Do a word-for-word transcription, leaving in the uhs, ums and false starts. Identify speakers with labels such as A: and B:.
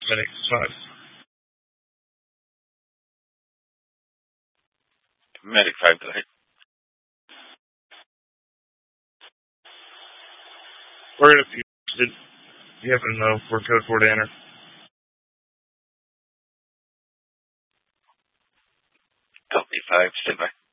A: Medic five.
B: Medic five, go ahead.
A: Or if you did, you happen to know for code four to enter.
B: Copy five, stand by.